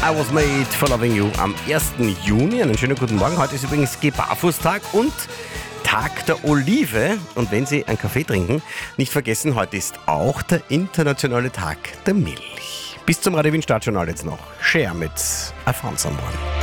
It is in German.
I Was Made for Loving You am 1. Juni. Einen schönen guten Morgen. Heute ist übrigens Geh-Barfuß-Tag und Tag der Olive. Und wenn Sie einen Kaffee trinken, nicht vergessen, heute ist auch der internationale Tag der Milch. Bis zum Radio Wien Startjournal jetzt noch. Share mit Alphonse am Morgen.